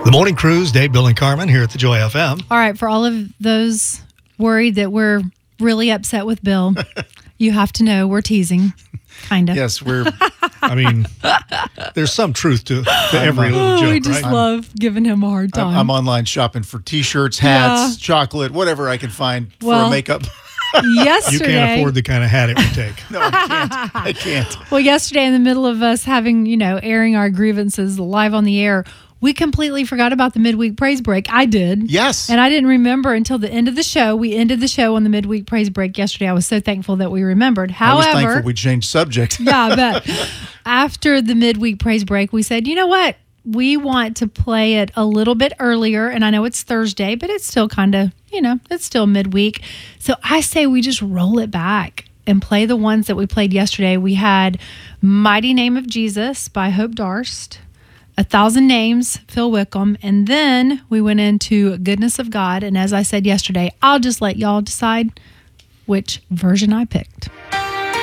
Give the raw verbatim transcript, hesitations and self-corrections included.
The Morning Cruise, Dave, Bill, and Carmen here at the Joy F M. All right, for all of those worried that we're really upset with Bill, you have to know we're teasing, kind of. Yes, we're. I mean, there's some truth to, to every little Oh, joke, we just right? love giving him a hard time. I'm, I'm online shopping for T-shirts, hats, chocolate, whatever I can find Well, for makeup. yesterday, You can't afford the kind of hat it would take. No, I can't. I can't. well, yesterday in the middle of us having, you know, airing our grievances live on the air, we completely forgot about the midweek praise break. I did. Yes. And I didn't remember until the end of the show. We ended the show on the midweek praise break yesterday. I was so thankful that we remembered. However, I was thankful we changed subject. yeah, but after the midweek praise break, we said, you know what? We want to play it a little bit earlier. And I know it's Thursday, but it's still kind of, you know, it's still midweek. So I say we just roll it back and play the ones that we played yesterday. We had Mighty Name of Jesus by Hope Darst, A Thousand Names, Phil Wickham, and then we went into Goodness of God. And as I said yesterday, I'll just let y'all decide which version I picked.